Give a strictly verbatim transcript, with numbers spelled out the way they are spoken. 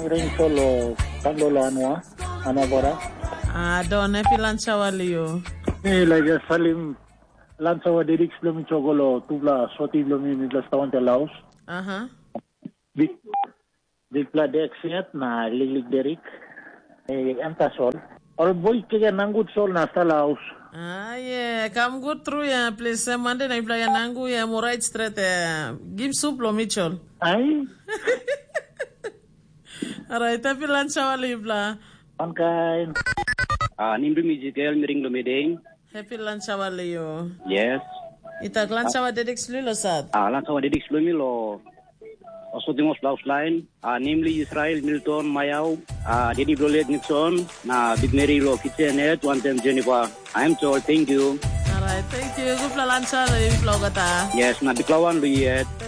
ring solo tangolo anwa anabora. Ah, don happy lancha walio. Ni like Salim lancha wa Derek Slomi chogolo tubla soti blomi ni lastawan te Laos. Aha. Big big pla Dexiat na Lilig Derek. Eh anta sol. All boy kaya nangut sol na sa Laos. Ah, yeah, come good through ya, please. Monday na play nangu ya, mo right straight. Give soup lo Mitchell. Ay. Alright, happy lunch wali bla. On kind. Ah, nimbi musical miring lo medeng. Happy lunch wali yo. Yes. Ita lunch wa dedek slulo sad. Ah, lansa wa dedik slomi lo. Also timos Laos line. Ah, namely Israel Milton Mayau. Ah, Dedi Brolet Nixon. Na Big Mary lo kitchenet one time Jennifer. I'm told thank you. Alright, thank you. Good lunch wali bla gata. Yes, na biklawan lo yet.